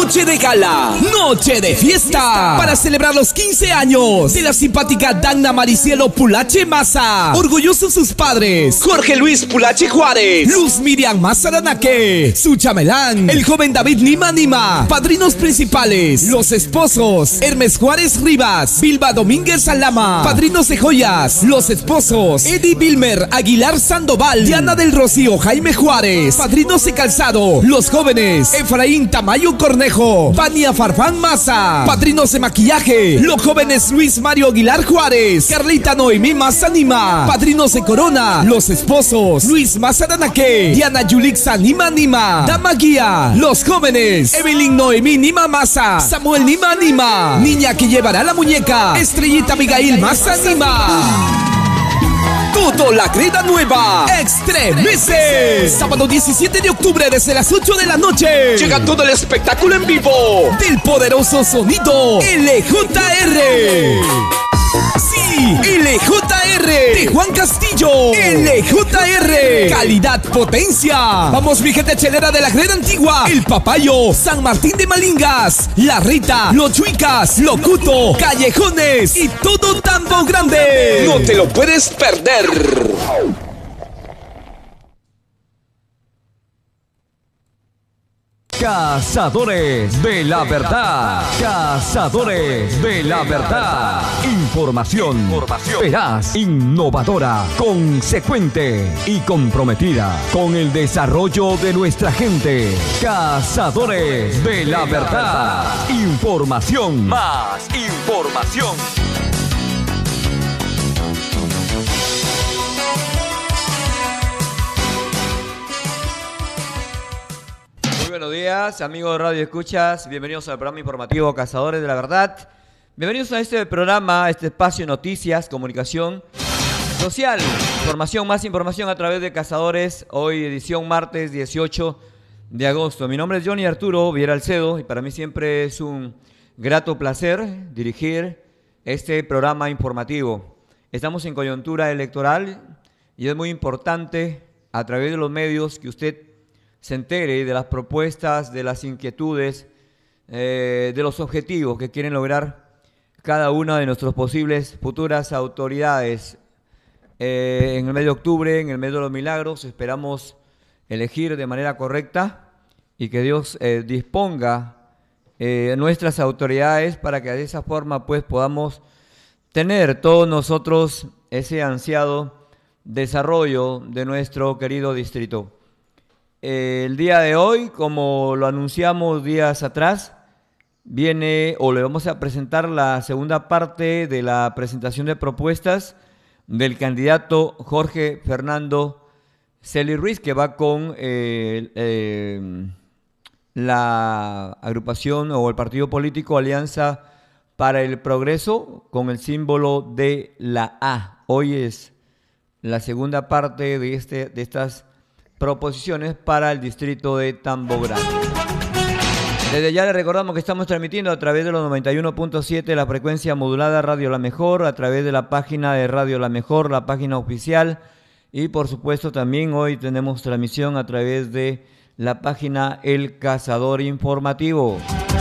Noche de gala, noche de fiesta, para celebrar los 15 años de la simpática Dagna Maricielo Pulache Maza. Orgullosos sus padres, Jorge Luis Pulache Juárez, Luz Miriam Maza Aranaque, su chamelán, el joven David Nima Nima. Padrinos principales, los esposos, Hermes Juárez Rivas, Vilma Domínguez Alama. Padrinos de joyas, los esposos, Eddie Vilmer Aguilar Sandoval, Diana del Rocío Jaime Juárez. Padrinos de calzado, los jóvenes, Efraín Tamayo Cornejo, Vania Farfán Maza. Padrinos de maquillaje, los jóvenes Luis Mario Aguilar Juárez, Carlita Noemí Maza Nima. Padrinos de corona, los esposos, Luis Maza Aranaque, Diana Yulixa Nima Nima. Dama guía, los jóvenes, Evelyn Noemí Nima Maza, Samuel Nima Nima. Niña que llevará la muñeca, Estrellita Abigail Maza Nima. Todo la Greda Nueva Extremece. Sábado 17 de octubre desde las 8 de la noche. Llega todo el espectáculo en vivo del poderoso sonido LJR. Sí, LJR de Juan Castillo. LJR, calidad, potencia. Vamos, mi gente chelera de la Greda Antigua, El Papayo, San Martín de Malingas, La Rita, Los Chuicas, Locuto, Callejones y todo Tambo Grande. No te lo puedes perder. Cazadores de la Verdad. Cazadores de la Verdad. Información veraz, innovadora, consecuente y comprometida con el desarrollo de nuestra gente. Cazadores de la Verdad. Información. Más información. Buenos días, amigos de Radio Escuchas, bienvenidos al programa informativo Cazadores de la Verdad. Bienvenidos a este programa, este espacio de noticias, comunicación social, más información a través de Cazadores. Hoy edición martes 18 de agosto. Mi nombre es Johnny Arturo Viera Alcedo y para mí siempre es un grato placer dirigir este programa informativo. Estamos en coyuntura electoral y es muy importante a través de los medios que usted se entere de las propuestas, de las inquietudes, de los objetivos que quieren lograr cada una de nuestras posibles futuras autoridades. En el mes de octubre, en el mes de los milagros, esperamos elegir de manera correcta y que Dios disponga nuestras autoridades para que de esa forma pues podamos tener todos nosotros ese ansiado desarrollo de nuestro querido distrito. El día de hoy, como lo anunciamos días atrás, viene o le vamos a presentar la segunda parte de la presentación de propuestas del candidato Jorge Fernando Celi Ruiz, que va con la agrupación o el partido político Alianza para el Progreso con el símbolo de la A. Hoy es la segunda parte de estas proposiciones para el distrito de Tambo Grande. Desde ya les recordamos que estamos transmitiendo a través de los 91.7 la frecuencia modulada Radio La Mejor, a través de la página de Radio La Mejor, la página oficial, y por supuesto también hoy tenemos transmisión a través de la página El Cazador Informativo.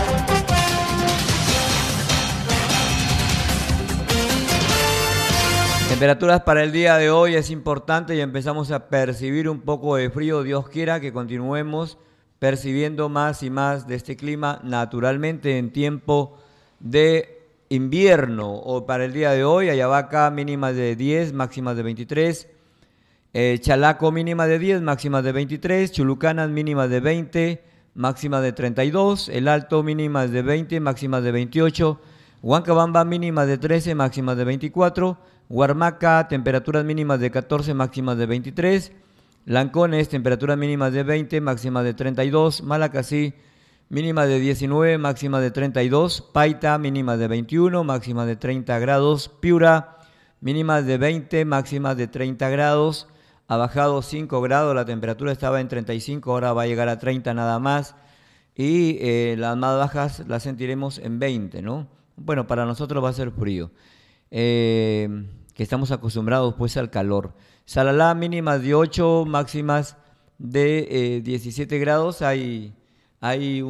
Temperaturas para el día de hoy es importante y empezamos a percibir un poco de frío. Dios quiera que continuemos percibiendo más y más de este clima naturalmente en tiempo de invierno. O para el día de hoy, Ayabaca mínima de 10, máximas de 23. Chalaco mínima de 10, máximas de 23. Chulucanas mínimas de 20, máximas de 32. El Alto mínimas de 20, máximas de 28. Huancabamba mínimas de 13, máximas de 24. Huarmaca, temperaturas mínimas de 14, máximas de 23. Lancones, temperaturas mínimas de 20, máximas de 32. Malacací, mínima de 19, máxima de 32. Paita, mínima de 21, máxima de 30 grados. Piura, mínimas de 20, máximas de 30 grados. Ha bajado 5 grados, la temperatura estaba en 35, ahora va a llegar a 30 nada más. Y las más bajas las sentiremos en 20, ¿no? Bueno, para nosotros va a ser frío. Que estamos acostumbrados pues al calor. Salalá mínimas de 8, máximas de 17 grados. Hay hay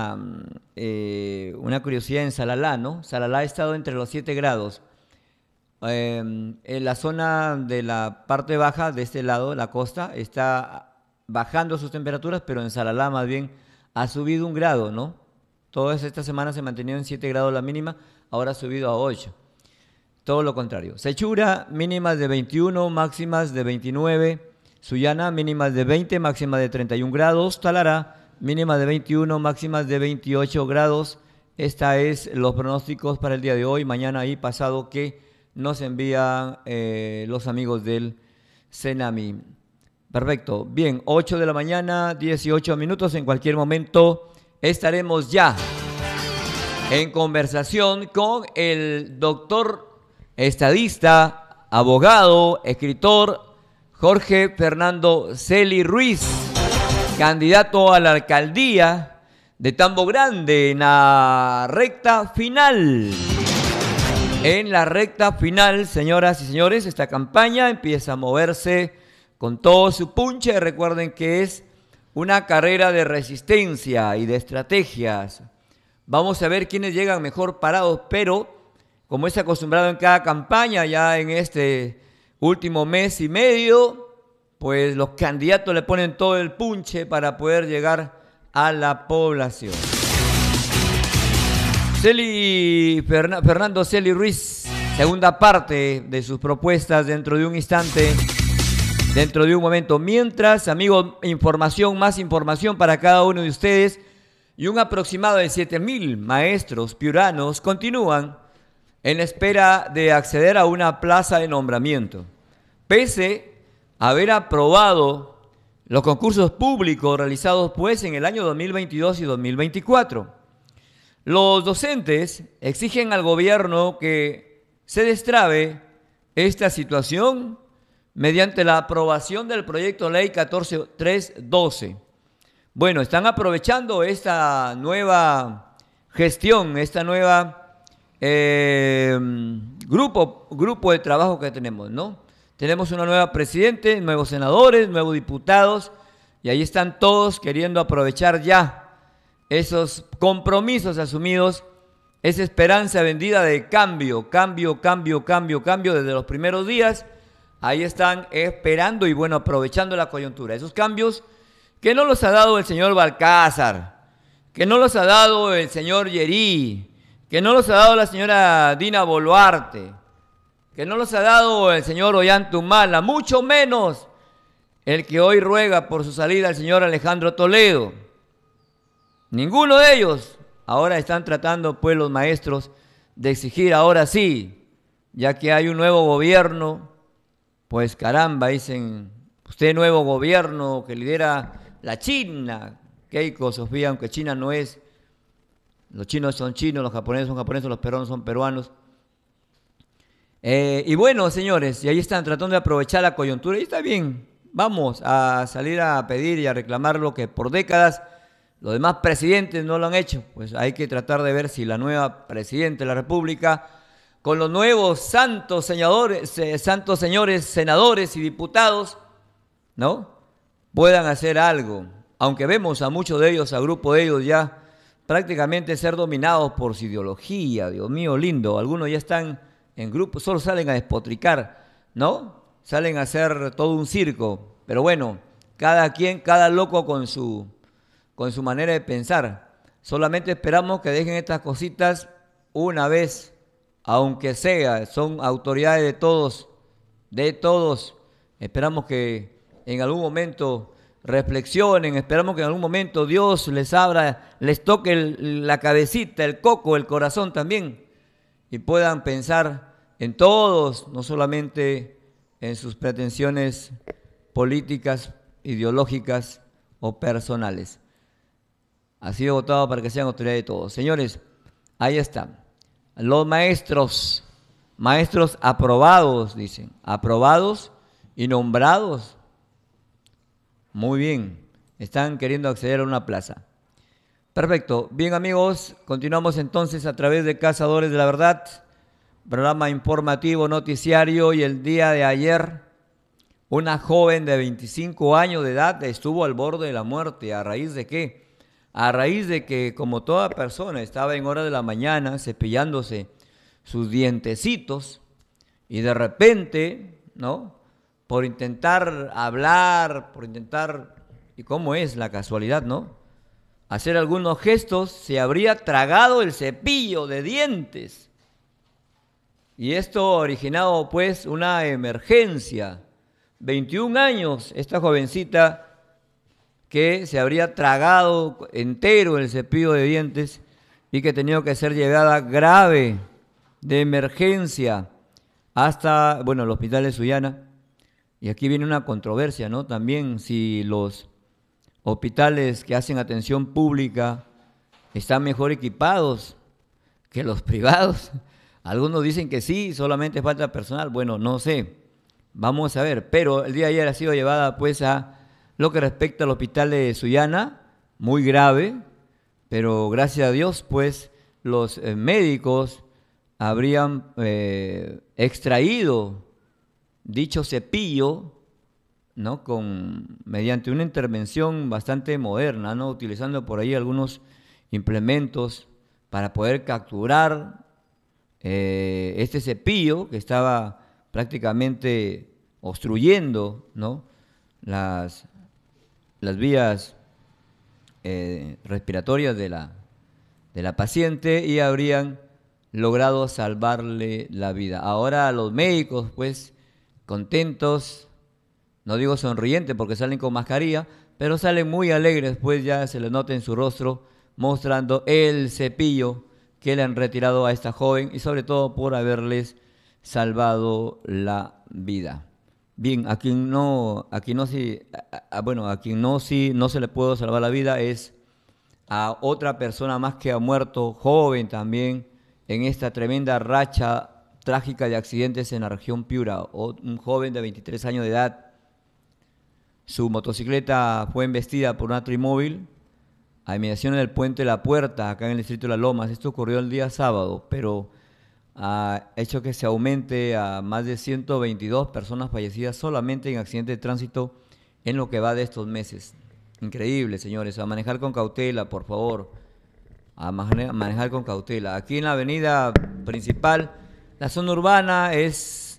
una curiosidad en Salalá, ¿no? Salalá ha estado entre los 7 grados. En la zona de la parte baja, de este lado, la costa, está bajando sus temperaturas, pero en Salalá más bien ha subido 1 grado, ¿no? Toda esta semana se mantenía en 7 grados la mínima, ahora ha subido a 8. Todo lo contrario. Sechura, mínimas de 21, máximas de 29. Sullana, mínimas de 20, máximas de 31 grados. Talara, mínimas de 21, máximas de 28 grados. Esta es los pronósticos para el día de hoy, mañana y pasado que nos envían los amigos del Senami. Perfecto. Bien, 8 de la mañana, 18 minutos. En cualquier momento estaremos ya en conversación con el doctor estadista, abogado, escritor Jorge Fernando Celi Ruiz, candidato a la alcaldía de Tambo Grande en la recta final. En la recta final, señoras y señores, esta campaña empieza a moverse con todo su punche. Recuerden que es una carrera de resistencia y de estrategias. Vamos a ver quiénes llegan mejor parados, pero como es acostumbrado en cada campaña, ya en este último mes y medio, pues los candidatos le ponen todo el punche para poder llegar a la población. Fernando Celi Ruiz, segunda parte de sus propuestas dentro de un instante, dentro de un momento. Mientras, amigos, más información para cada uno de ustedes, y un aproximado de 7,000 maestros piuranos continúan en espera de acceder a una plaza de nombramiento, pese a haber aprobado los concursos públicos realizados pues en el año 2022 y 2024. Los docentes exigen al gobierno que se destrabe esta situación mediante la aprobación del proyecto ley 14312. Bueno, están aprovechando esta nueva gestión, esta nueva grupo de trabajo que tenemos, ¿no? Tenemos una nueva presidente, nuevos senadores, nuevos diputados, y ahí están todos queriendo aprovechar ya esos compromisos asumidos, esa esperanza vendida de cambio desde los primeros días. Ahí están esperando y bueno, aprovechando la coyuntura. Esos cambios que no los ha dado el señor Balcázar, que no los ha dado el señor Yerí, que no los ha dado la señora Dina Boluarte, que no los ha dado el señor Ollantumala, mucho menos el que hoy ruega por su salida el señor Alejandro Toledo. Ninguno de ellos. Ahora están tratando pues los maestros de exigir ahora sí, ya que hay un nuevo gobierno, pues caramba, dicen, usted nuevo gobierno que lidera la China, Keiko Sofía, aunque China no es. Los chinos son chinos, los japoneses son japoneses, los peruanos son peruanos. Y bueno, señores, y ahí están tratando de aprovechar la coyuntura. Y está bien, vamos a salir a pedir y a reclamar lo que por décadas los demás presidentes no lo han hecho. Pues hay que tratar de ver si la nueva presidenta de la República, con los nuevos santos señores senadores y diputados, ¿no?, puedan hacer algo. Aunque vemos a muchos de ellos, a grupo de ellos ya prácticamente ser dominados por su ideología. Dios mío lindo, algunos ya están en grupo, solo salen a despotricar, ¿no? Salen a hacer todo un circo. Pero bueno, cada quien, cada loco con su manera de pensar. Solamente esperamos que dejen estas cositas una vez, aunque sea, son autoridades de todos. Esperamos que en algún momento reflexionen, esperamos que en algún momento Dios les abra, les toque la cabecita, el coco, el corazón también, y puedan pensar en todos, no solamente en sus pretensiones políticas, ideológicas o personales. Ha sido votado para que sean autoridad de todos. Señores, ahí están. Los maestros aprobados, dicen, aprobados y nombrados. Muy bien, están queriendo acceder a una plaza. Perfecto. Bien, amigos, continuamos entonces a través de Cazadores de la Verdad, programa informativo noticiario, y el día de ayer una joven de 25 años de edad estuvo al borde de la muerte. ¿A raíz de qué? a raíz de que, como toda persona, estaba en hora de la mañana cepillándose sus dientecitos y de repente, ¿no? Por intentar hablar, por intentar, y cómo es la casualidad, ¿no? Hacer algunos gestos, se habría tragado el cepillo de dientes. Y esto ha originado pues una emergencia. 21 años, esta jovencita que se habría tragado entero el cepillo de dientes y que ha tenido que ser llevada grave de emergencia hasta, bueno, el hospital de Sullana. Y aquí viene una controversia, ¿no? También si los hospitales que hacen atención pública están mejor equipados que los privados. Algunos dicen que sí, solamente falta personal. Bueno, no sé, vamos a ver. Pero el día de ayer ha sido llevada pues a lo que respecta al hospital de Sullana, muy grave, pero gracias a Dios pues los médicos habrían extraído dicho cepillo, ¿no? Mediante una intervención bastante moderna, ¿no? Utilizando por ahí algunos implementos para poder capturar este cepillo que estaba prácticamente obstruyendo, ¿no? las vías respiratorias de la paciente, y habrían logrado salvarle la vida. Ahora los médicos, pues, contentos, no digo sonrientes porque salen con mascarilla, pero salen muy alegres, pues ya se les nota en su rostro, mostrando el cepillo que le han retirado a esta joven y sobre todo por haberles salvado la vida. Bien, a quien no se le puede salvar la vida es a otra persona más que ha muerto, joven también, en esta tremenda racha trágica de accidentes en la región Piura. Un joven de 23 años de edad, su motocicleta fue embestida por una trimóvil a inmediaciones del puente La Puerta, acá en el distrito de Las Lomas. Esto ocurrió el día sábado, pero ha hecho que se aumente a más de 122 personas fallecidas solamente en accidentes de tránsito en lo que va de estos meses. Increíble, señores. A manejar con cautela, por favor. A manejar con cautela. Aquí en la avenida principal, la zona urbana, es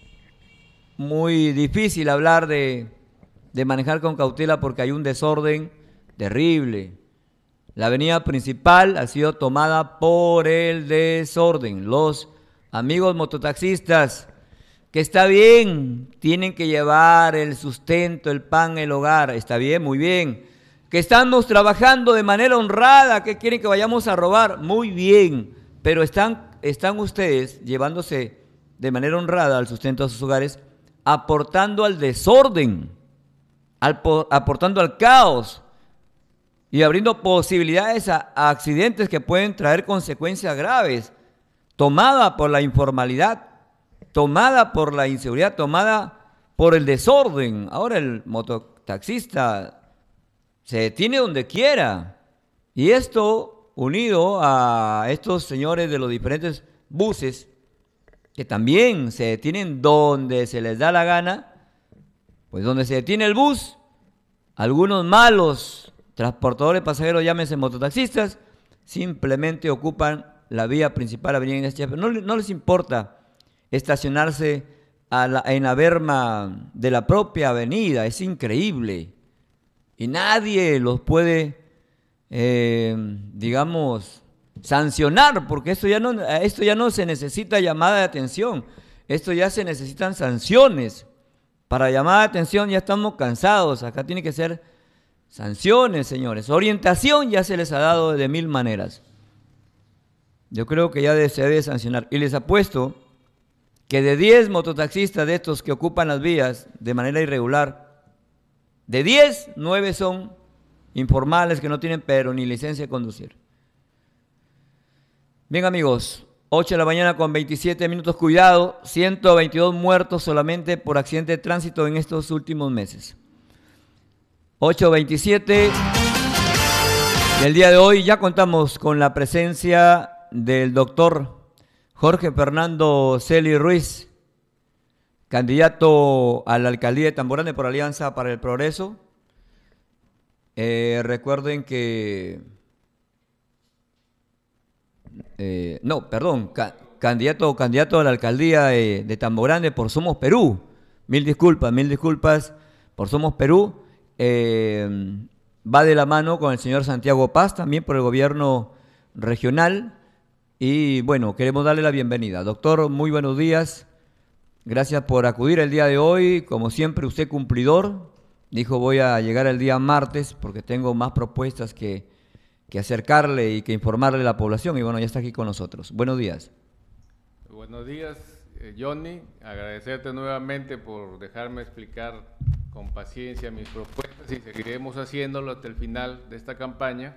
muy difícil hablar de manejar con cautela porque hay un desorden terrible. La avenida principal ha sido tomada por el desorden. Los amigos mototaxistas, que está bien, tienen que llevar el sustento, el pan, el hogar, está bien, muy bien. Que estamos trabajando de manera honrada, que quieren que vayamos a robar, muy bien. Pero están ustedes llevándose de manera honrada al sustento de sus hogares, aportando al desorden, aportando al caos, y abriendo posibilidades a accidentes que pueden traer consecuencias graves, tomada por la informalidad, tomada por la inseguridad, tomada por el desorden. Ahora el mototaxista se detiene donde quiera, y esto unido a estos señores de los diferentes buses que también se detienen donde se les da la gana, pues donde se detiene el bus, algunos malos transportadores de pasajeros, llámense mototaxistas, simplemente ocupan la vía principal, Avenida Ignacio Chávez. No les importa estacionarse en la berma de la propia avenida. Es increíble. Y nadie los puede, sancionar, porque esto ya no se necesita llamada de atención. Esto ya se necesitan sanciones. Para llamada de atención ya estamos cansados. Acá tiene que ser sanciones, señores. Orientación ya se les ha dado de mil maneras. Yo creo que ya se debe sancionar. Y les apuesto que de 10 mototaxistas de estos que ocupan las vías de manera irregular, de 10, 9 son informales, que no tienen pero ni licencia de conducir. Bien, amigos, 8 de la mañana con 27 minutos. Cuidado, 122 muertos solamente por accidente de tránsito en estos últimos meses. 8:27. Y el día de hoy ya contamos con la presencia del doctor Jorge Fernando Celi Ruiz, candidato a la alcaldía de Tamborane por Alianza para el Progreso. Recuerden que... no, perdón, candidato a la alcaldía de Tambo Grande por Somos Perú. Mil disculpas por Somos Perú. Va de la mano con el señor Santiago Paz, también por el gobierno regional. Y bueno, queremos darle la bienvenida. Doctor, muy buenos días. Gracias por acudir el día de hoy. Como siempre, usted cumplidor. Dijo, voy a llegar el día martes porque tengo más propuestas que acercarle y que informarle a la población. Y bueno, ya está aquí con nosotros. Buenos días. Buenos días, Johnny. Agradecerte nuevamente por dejarme explicar con paciencia mis propuestas y seguiremos haciéndolo hasta el final de esta campaña.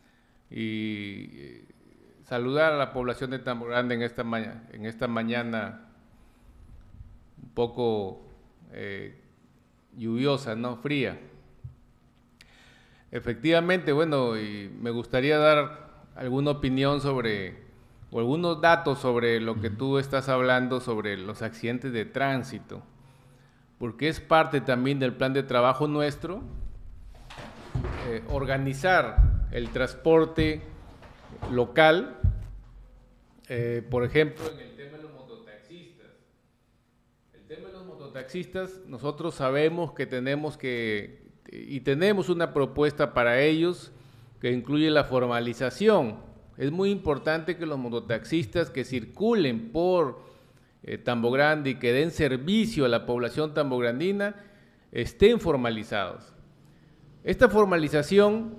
Y saludar a la población de Tambo Grande en esta mañana un poco lluviosa, ¿no? Fría. Efectivamente, bueno, y me gustaría dar alguna opinión o algunos datos sobre lo que tú estás hablando sobre los accidentes de tránsito, porque es parte también del plan de trabajo nuestro, organizar el transporte local, por ejemplo, en el tema de los mototaxistas. El tema de los mototaxistas, nosotros sabemos que tenemos una propuesta para ellos que incluye la formalización. Es muy importante que los mototaxistas que circulen por Tambo Grande y que den servicio a la población tambograndina estén formalizados. Esta formalización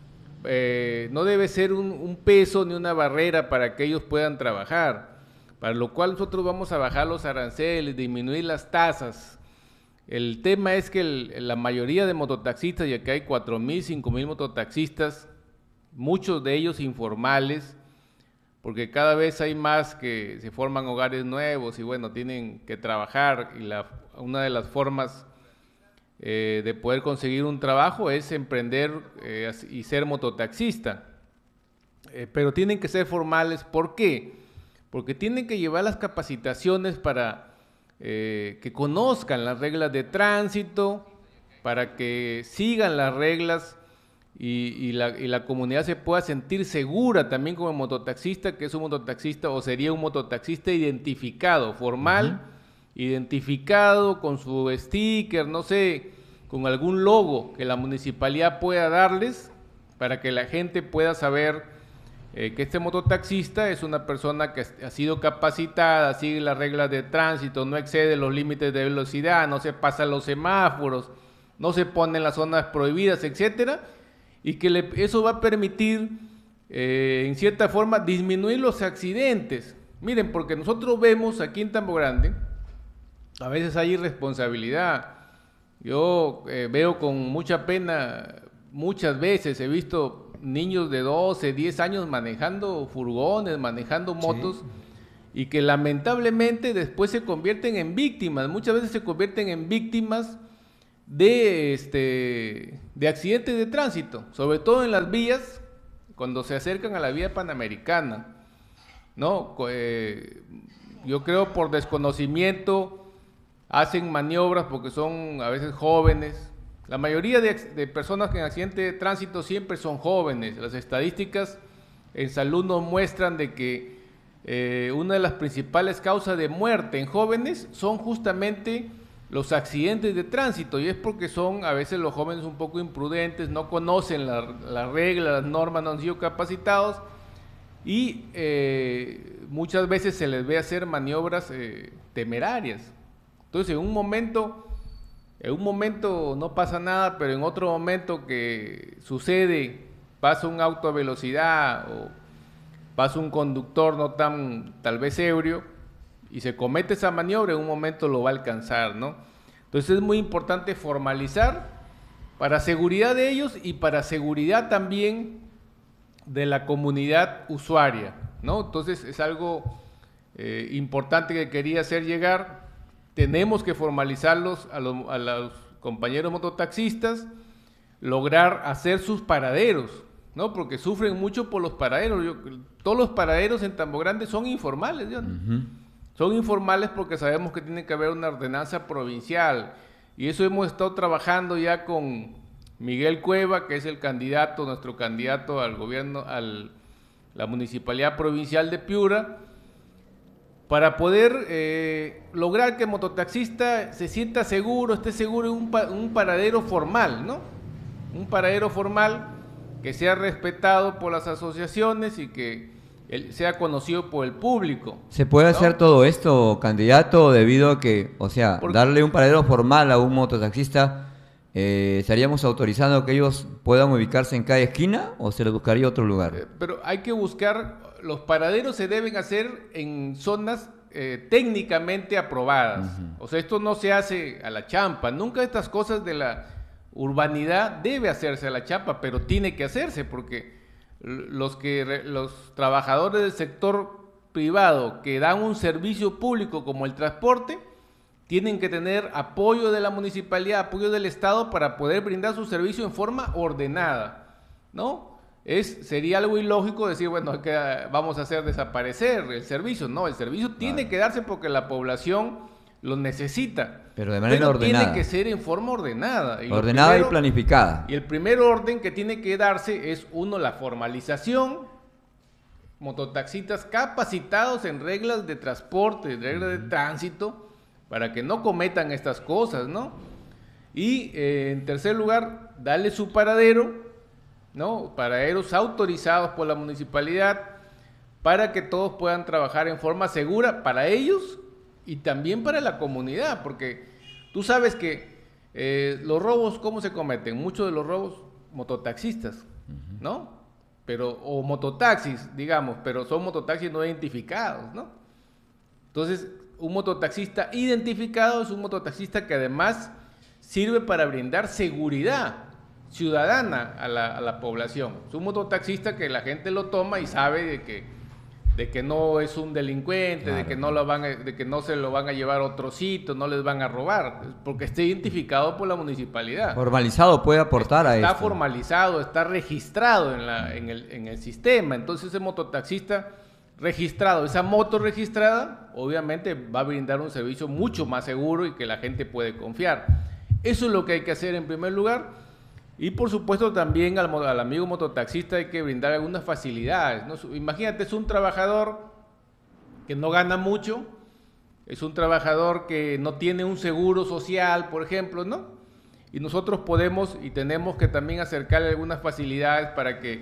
no debe ser un peso ni una barrera para que ellos puedan trabajar, para lo cual nosotros vamos a bajar los aranceles, disminuir las tasas. El tema es que la mayoría de mototaxistas, ya que hay 4.000, 5.000 mototaxistas, muchos de ellos informales, porque cada vez hay más que se forman hogares nuevos y bueno, tienen que trabajar y una de las formas de poder conseguir un trabajo es emprender y ser mototaxista. Pero tienen que ser formales. ¿Por qué? Porque tienen que llevar las capacitaciones para que conozcan las reglas de tránsito, para que sigan las reglas y la comunidad se pueda sentir segura también como mototaxista, que es un mototaxista o sería un mototaxista identificado, formal, identificado con su sticker, no sé, con algún logo que la municipalidad pueda darles para que la gente pueda saber que este mototaxista es una persona que ha sido capacitada, sigue las reglas de tránsito, no excede los límites de velocidad, no se pasa los semáforos, no se pone en las zonas prohibidas, etcétera, y que eso va a permitir, en cierta forma, disminuir los accidentes. Miren, porque nosotros vemos aquí en Tambo Grande, a veces hay irresponsabilidad. Yo veo con mucha pena, muchas veces he visto niños de 12, 10 años manejando furgones, manejando motos, y que lamentablemente después se convierten en víctimas. Muchas veces se convierten en víctimas de accidentes de tránsito, sobre todo en las vías, cuando se acercan a la vía panamericana, ¿no? Yo creo por desconocimiento hacen maniobras porque son a veces jóvenes. La mayoría de personas que en accidentes de tránsito siempre son jóvenes. Las estadísticas en salud nos muestran de que una de las principales causas de muerte en jóvenes son justamente los accidentes de tránsito, y es porque son a veces los jóvenes un poco imprudentes, no conocen las reglas, las normas, no han sido capacitados y muchas veces se les ve hacer maniobras temerarias. Entonces en un momento no pasa nada, pero en otro momento que sucede, pasa un auto a velocidad o pasa un conductor no tan tal vez ebrio y se comete esa maniobra, en un momento lo va a alcanzar, ¿no? Entonces es muy importante formalizar para seguridad de ellos y para seguridad también de la comunidad usuaria, ¿no? Entonces es algo importante que quería hacer llegar. Tenemos que formalizarlos a los compañeros mototaxistas, lograr hacer sus paraderos, ¿no? Porque sufren mucho por los paraderos. Todos los paraderos en Tambo Grande son informales, ¿no? Son informales porque sabemos que tiene que haber una ordenanza provincial, y eso hemos estado trabajando ya con Miguel Cueva, que es el candidato, nuestro candidato al gobierno, la Municipalidad Provincial de Piura, para poder lograr que el mototaxista se sienta seguro, esté seguro en un paradero formal, ¿no? Un paradero formal que sea respetado por las asociaciones y que sea conocido por el público. ¿Se puede hacer todo esto, candidato, debido a que, o sea, darle un paradero formal a un mototaxista, estaríamos autorizando que ellos puedan ubicarse en cada esquina o se les buscaría otro lugar? Pero hay que buscar, los paraderos se deben hacer en zonas técnicamente aprobadas. O sea, esto no se hace a la champa. Nunca estas cosas de la urbanidad debe hacerse a la champa, pero tiene que hacerse porque los trabajadores del sector privado que dan un servicio público como el transporte tienen que tener apoyo de la municipalidad, apoyo del Estado para poder brindar su servicio en forma ordenada, ¿no? Sería algo ilógico decir, bueno, vamos a hacer desaparecer el servicio. No, el servicio tiene que darse porque la población lo necesita. Pero de manera ordenada. Tiene que ser en forma ordenada. Ordenada y planificada. Y el primer orden que tiene que darse es, uno, la formalización, mototaxistas capacitados en reglas de transporte, reglas de tránsito, para que no cometan estas cosas, ¿no? Y en tercer lugar, darle su paradero, ¿no? Paraderos autorizados por la municipalidad para que todos puedan trabajar en forma segura para ellos y también para la comunidad, porque tú sabes que los robos, ¿cómo se cometen? Muchos de los robos, mototaxistas, ¿no? O mototaxis, digamos, pero son mototaxis no identificados, ¿no? Entonces, un mototaxista identificado es un mototaxista que además sirve para brindar seguridad ciudadana a la población. Es un mototaxista que la gente lo toma y sabe de que no es un delincuente, claro, de que no se lo van a llevar a otro sitio, no les van a robar, porque está identificado por la municipalidad. Formalizado puede aportar a esto. Está formalizado, está registrado en el sistema. Entonces ese mototaxista registrado, esa moto registrada, obviamente va a brindar un servicio mucho más seguro y que la gente puede confiar. Eso es lo que hay que hacer en primer lugar. Y por supuesto también al amigo mototaxista hay que brindar algunas facilidades, ¿no? Imagínate, es un trabajador que no gana mucho, es un trabajador que no tiene un seguro social, por ejemplo, ¿no? Y nosotros podemos y tenemos que también acercarle algunas facilidades para que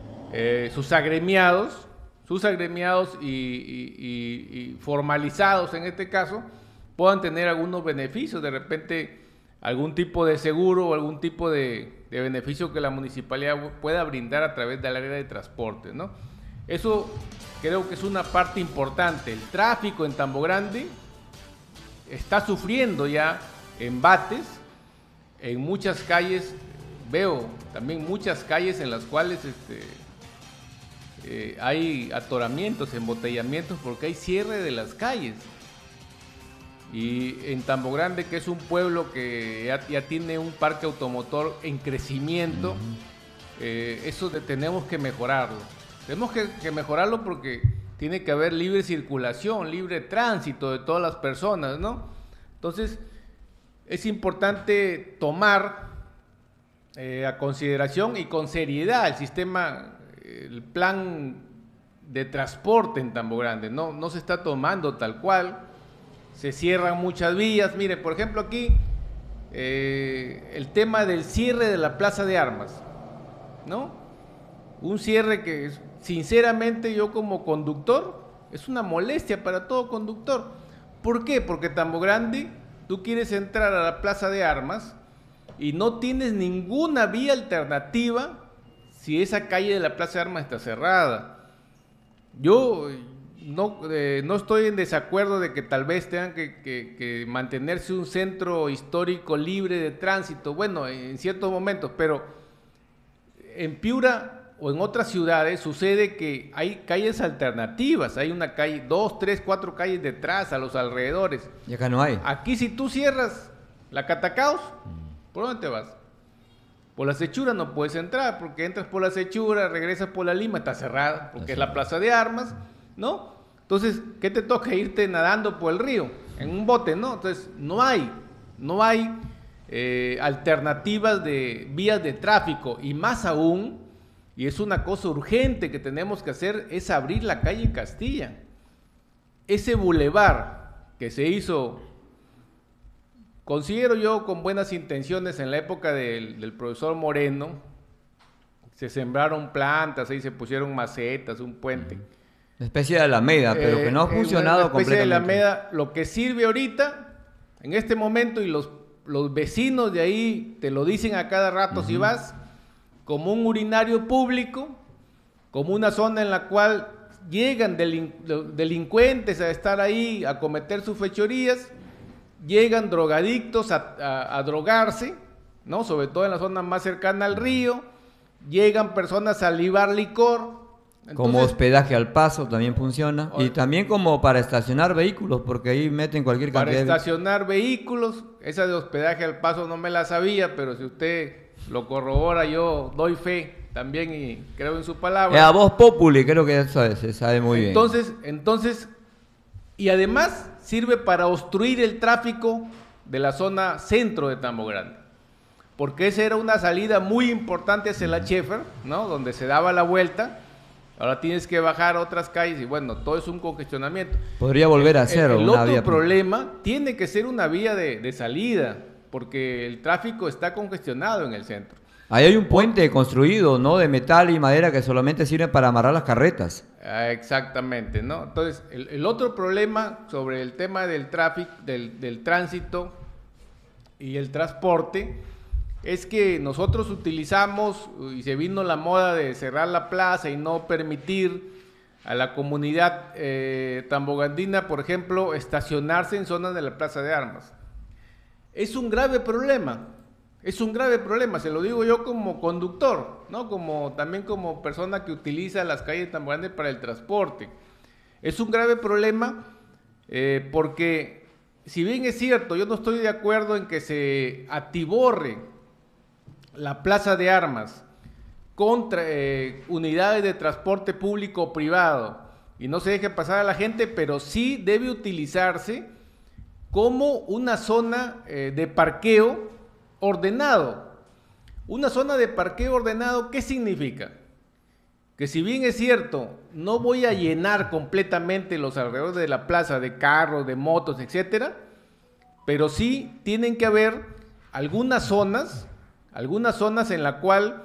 sus agremiados y formalizados en este caso puedan tener algunos beneficios, de repente algún tipo de seguro o algún tipo de beneficio que la municipalidad pueda brindar a través del área de transporte, ¿no? Eso creo que es una parte importante. El tráfico en Tambo Grande está sufriendo ya embates en muchas calles. Veo también muchas calles en las cuales hay atoramientos, embotellamientos, porque hay cierre de las calles. Y en Tambo Grande, que es un pueblo que ya tiene un parque automotor en crecimiento, eso tenemos que mejorarlo. Tenemos que mejorarlo porque tiene que haber libre circulación, libre tránsito de todas las personas, ¿no? Entonces, es importante tomar a consideración y con seriedad el sistema, el plan de transporte en Tambo Grande. No se está tomando tal cual. Se cierran muchas vías. Mire, por ejemplo, aquí el tema del cierre de la Plaza de Armas, ¿no? Un cierre que, sinceramente, yo como conductor, es una molestia para todo conductor. ¿Por qué? Porque Tambo Grande, tú quieres entrar a la Plaza de Armas y no tienes ninguna vía alternativa si esa calle de la Plaza de Armas está cerrada. Yo no estoy en desacuerdo de que tal vez tengan que mantenerse un centro histórico libre de tránsito, bueno, en ciertos momentos, pero en Piura o en otras ciudades sucede que hay calles alternativas, hay una calle, 2, 3, 4 calles detrás, a los alrededores. Y acá no hay. Aquí si tú cierras la Catacaos, ¿por dónde te vas? Por la Sechura no puedes entrar, porque entras por la Sechura, regresas por la Lima, está cerrada, porque es la Plaza de Armas, ¿no? Entonces, ¿qué te toca? Irte nadando por el río, en un bote, ¿no? Entonces, no hay alternativas de vías de tráfico, y más aún, y es una cosa urgente que tenemos que hacer, es abrir la calle Castilla. Ese bulevar que se hizo, considero yo con buenas intenciones, en la época del profesor Moreno, se sembraron plantas, ahí se pusieron macetas, un puente. Una especie de alameda, pero que no ha funcionado completamente. Una especie de alameda, lo que sirve ahorita, en este momento, y los vecinos de ahí te lo dicen a cada rato, si vas, como un urinario público, como una zona en la cual llegan delincuentes a estar ahí, a cometer sus fechorías, llegan drogadictos a drogarse, ¿no? Sobre todo en la zona más cercana al río, llegan personas a libar licor. Entonces, como hospedaje al paso también funciona, y también como para estacionar vehículos, porque ahí meten cualquier cantidad. Para estacionar vehículos, esa de hospedaje al paso no me la sabía, pero si usted lo corrobora, yo doy fe también y creo en su palabra. A voz populi, creo que eso se sabe muy bien. Entonces, y además sirve para obstruir el tráfico de la zona centro de Tambo Grande, porque esa era una salida muy importante hacia la Schaeffer, ¿no? Donde se daba la vuelta. Ahora tienes que bajar otras calles y bueno, todo es un congestionamiento. Podría volver a ser el otro problema tiene que ser una vía de salida, porque el tráfico está congestionado en el centro. Ahí hay un puente construido, ¿no? De metal y madera que solamente sirve para amarrar las carretas. Exactamente, ¿no? Entonces, el otro problema sobre el tema del tráfico, del tránsito y el transporte, es que nosotros utilizamos, y se vino la moda de cerrar la plaza y no permitir a la comunidad tambogandina, por ejemplo, estacionarse en zonas de la Plaza de Armas. Es un grave problema, se lo digo yo como conductor, ¿no? También como persona que utiliza las calles de Tambo Grande para el transporte. Es un grave problema porque, si bien es cierto, yo no estoy de acuerdo en que se atiborre la Plaza de Armas contra unidades de transporte público o privado y no se deje pasar a la gente, pero sí debe utilizarse como una zona de parqueo ordenado. Una zona de parqueo ordenado, ¿qué significa? Que si bien es cierto, no voy a llenar completamente los alrededores de la plaza de carros, de motos, etcétera, pero sí tienen que haber algunas zonas en la cual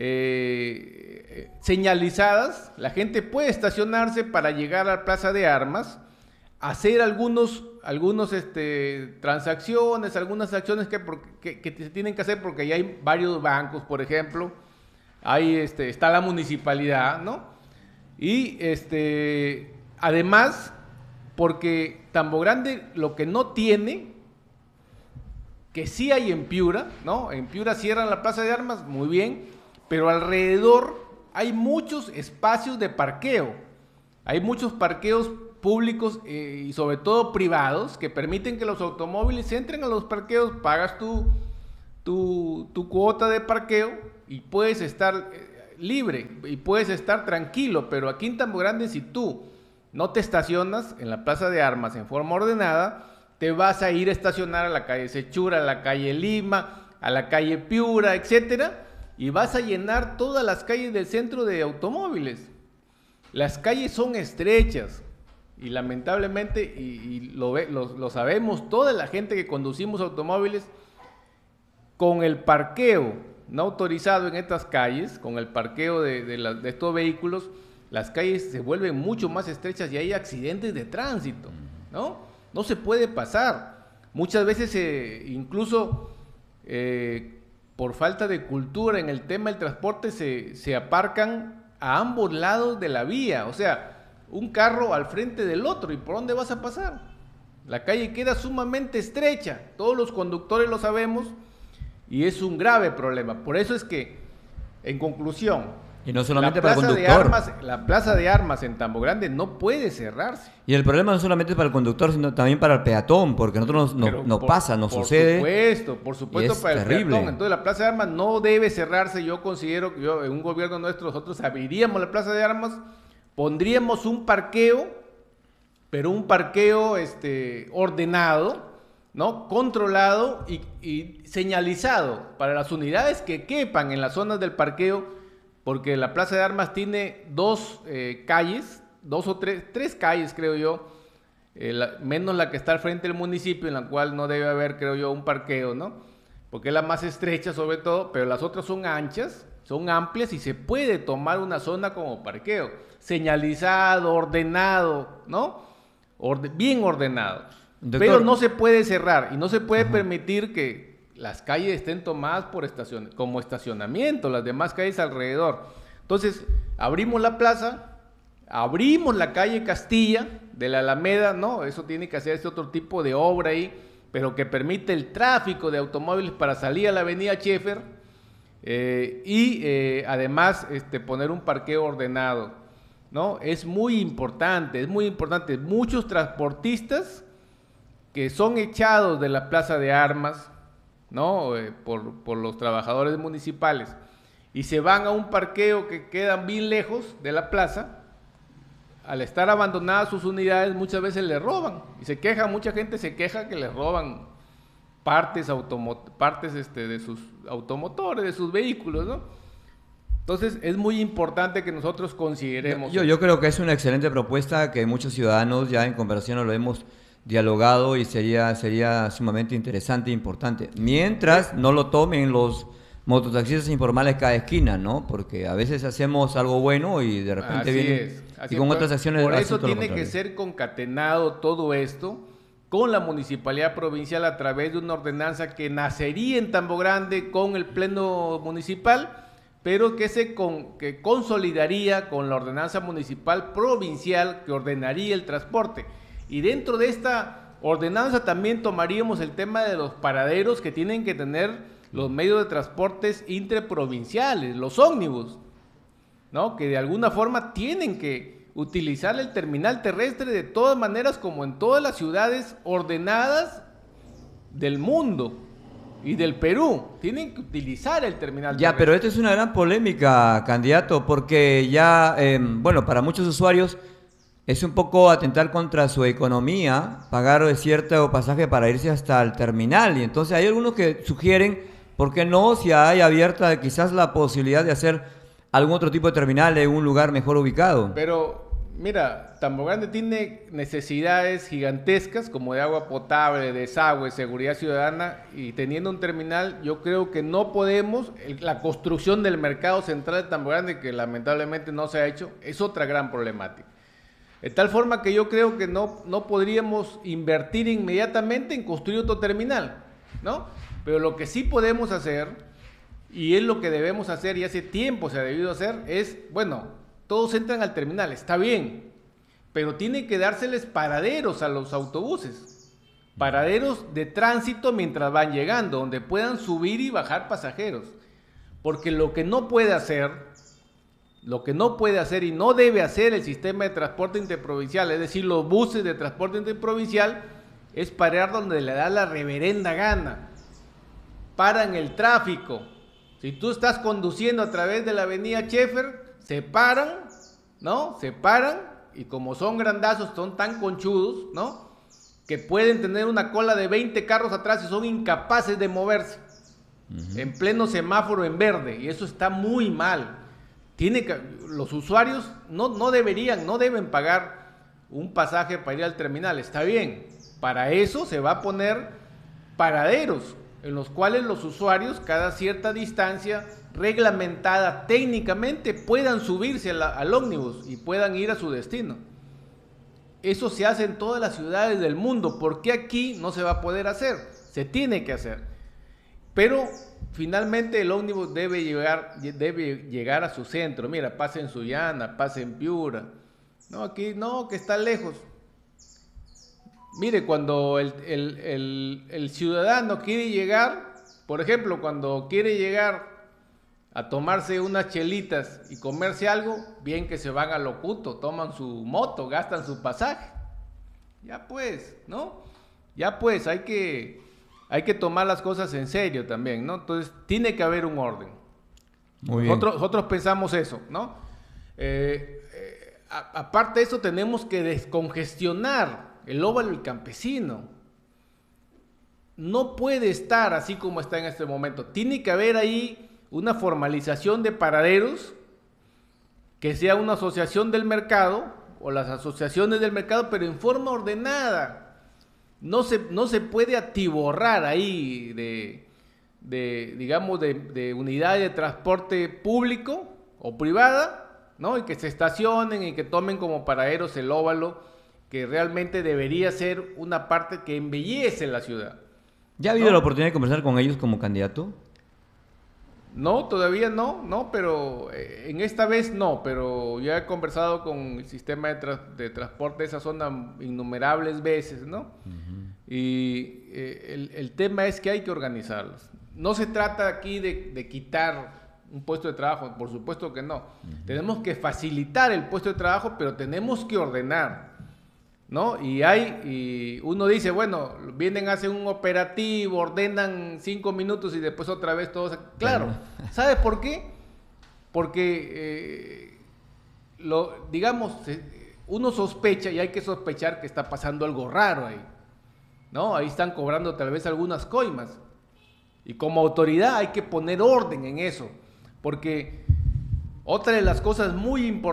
señalizadas, la gente puede estacionarse para llegar a la Plaza de Armas, hacer algunas transacciones, algunas acciones que se tienen que hacer, porque ya hay varios bancos, por ejemplo, está la municipalidad, ¿no? Y además, porque Tambo Grande lo que no tiene, que sí hay en Piura, ¿no? En Piura cierran la Plaza de Armas, muy bien, pero alrededor hay muchos espacios de parqueo. Hay muchos parqueos públicos y sobre todo privados que permiten que los automóviles entren a los parqueos, pagas tu cuota de parqueo y puedes estar libre y puedes estar tranquilo. Pero aquí en Tambo Grande, si tú no te estacionas en la Plaza de Armas en forma ordenada, te vas a ir a estacionar a la calle Sechura, a la calle Lima, a la calle Piura, etcétera, y vas a llenar todas las calles del centro de automóviles. Las calles son estrechas y lamentablemente, y lo sabemos toda la gente que conducimos automóviles, con el parqueo no autorizado en estas calles, con el parqueo de estos vehículos, las calles se vuelven mucho más estrechas y hay accidentes de tránsito, ¿no? No se puede pasar. Muchas veces incluso por falta de cultura en el tema del transporte se aparcan a ambos lados de la vía. O sea, un carro al frente del otro. ¿Y por dónde vas a pasar? La calle queda sumamente estrecha. Todos los conductores lo sabemos y es un grave problema. Por eso es que, en conclusión, y no solamente para el conductor. La Plaza de Armas en Tambo Grande no puede cerrarse. Y el problema no solamente para el conductor, sino también para el peatón, porque a nosotros nos pasa, nos sucede. Por supuesto para el peatón. Entonces la Plaza de Armas no debe cerrarse. Yo considero que en un gobierno nuestro nosotros abriríamos la Plaza de Armas, pondríamos un parqueo, pero un parqueo ordenado, ¿no? Controlado y señalizado para las unidades que quepan en las zonas del parqueo, porque la Plaza de Armas tiene dos calles, tres calles creo yo, menos la que está al frente del municipio, en la cual no debe haber, creo yo, un parqueo, ¿no? Porque es la más estrecha sobre todo, pero las otras son anchas, son amplias y se puede tomar una zona como parqueo, señalizado, ordenado, ¿no? Bien ordenado. Doctor, pero no se puede cerrar y no se puede permitir que las calles estén tomadas por como estacionamiento, las demás calles alrededor. Entonces, abrimos la plaza, abrimos la calle Castilla de la Alameda, ¿no? Eso tiene que hacer otro tipo de obra ahí, pero que permite el tráfico de automóviles para salir a la avenida Schaeffer y además poner un parqueo ordenado, ¿no? Es muy importante, es muy importante. Muchos transportistas que son echados de la Plaza de Armas, ¿no? Por los trabajadores municipales y se van a un parqueo que quedan bien lejos de la plaza. Al estar abandonadas sus unidades, muchas veces les roban y se queja, mucha gente se queja que les roban partes de sus automotores, de sus vehículos, ¿no? Entonces es muy importante que nosotros consideremos. Yo creo que es una excelente propuesta que muchos ciudadanos ya en conversación lo hemos dialogado y sería sumamente interesante e importante. Mientras no lo tomen los mototaxistas informales cada esquina, ¿no? Porque a veces hacemos algo bueno y de repente vienen y con otras acciones. Por eso tiene que ser concatenado todo esto con la Municipalidad Provincial a través de una ordenanza que nacería en Tambo Grande con el Pleno Municipal, pero que consolidaría con la ordenanza municipal provincial que ordenaría el transporte. Y dentro de esta ordenanza también tomaríamos el tema de los paraderos que tienen que tener los medios de transportes interprovinciales, los ómnibus, ¿no? Que de alguna forma tienen que utilizar el terminal terrestre de todas maneras, como en todas las ciudades ordenadas del mundo y del Perú. Tienen que utilizar el terminal terrestre. Ya, pero esta es una gran polémica, candidato, porque ya, para muchos usuarios es un poco atentar contra su economía, pagar cierto pasaje para irse hasta el terminal. Y entonces hay algunos que sugieren, ¿por qué no? Si hay abierta quizás la posibilidad de hacer algún otro tipo de terminal en un lugar mejor ubicado. Pero, mira, Tambo Grande tiene necesidades gigantescas como de agua potable, desagüe, seguridad ciudadana, y teniendo un terminal, yo creo que no podemos, la construcción del mercado central de Tambo Grande, que lamentablemente no se ha hecho, es otra gran problemática. De tal forma que yo creo que no podríamos invertir inmediatamente en construir otro terminal, ¿no? Pero lo que sí podemos hacer, y es lo que debemos hacer y hace tiempo se ha debido hacer, es, todos entran al terminal, está bien, pero tiene que dárseles paraderos a los autobuses, paraderos de tránsito mientras van llegando, donde puedan subir y bajar pasajeros, porque lo que no puede hacer y no debe hacer el sistema de transporte interprovincial, es decir, los buses de transporte interprovincial, es parar donde le da la reverenda gana. Paran el tráfico. Si tú estás conduciendo a través de la avenida Schaeffer, se paran, ¿no? Se paran y como son grandazos, son tan conchudos, ¿no? Que pueden tener una cola de 20 carros atrás y son incapaces de moverse. En pleno semáforo en verde, y eso está muy mal. Los usuarios no deben pagar un pasaje para ir al terminal, está bien. Para eso se va a poner paraderos en los cuales los usuarios cada cierta distancia reglamentada técnicamente puedan subirse al ómnibus y puedan ir a su destino. Eso se hace en todas las ciudades del mundo. ¿Por qué aquí no se va a poder hacer? Se tiene que hacer. Pero finalmente el ómnibus debe llegar a su centro. Mira, pasa en Sullana, pasa en Piura. No, aquí no, que está lejos. Mire, cuando el ciudadano quiere llegar, por ejemplo, cuando quiere llegar a tomarse unas chelitas y comerse algo, bien que se van a Locuto, toman su moto, gastan su pasaje. Ya pues, ¿no? Ya pues, hay que tomar las cosas en serio también, ¿no? Entonces, tiene que haber un orden. Muy bien. Nosotros pensamos eso, ¿no? Aparte de eso, tenemos que descongestionar el óvalo del campesino. no puede estar así como está en este momento. Tiene que haber ahí una formalización de paraderos, que sea una asociación del mercado o las asociaciones del mercado, pero en forma ordenada. No se puede atiborrar ahí de unidades de transporte público o privada, ¿no? Y que se estacionen y que tomen como paraderos el óvalo, que realmente debería ser una parte que embellece la ciudad. ¿Ya ha habido la oportunidad de conversar con ellos como candidato? No, todavía no, pero en esta vez no, pero ya he conversado con el sistema de transporte de esa zona innumerables veces, ¿no? Y el tema es que hay que organizarlos. No se trata aquí de quitar un puesto de trabajo, por supuesto que no. Tenemos que facilitar el puesto de trabajo, pero tenemos que ordenar, ¿no? Y uno dice, bueno, vienen, hacen un operativo, ordenan 5 minutos y después otra vez todos. Claro, ¿sabes por qué? Porque, uno sospecha, y hay que sospechar que está pasando algo raro ahí, ¿no? Ahí están cobrando tal vez algunas coimas. Y como autoridad hay que poner orden en eso, porque otra de las cosas muy importantes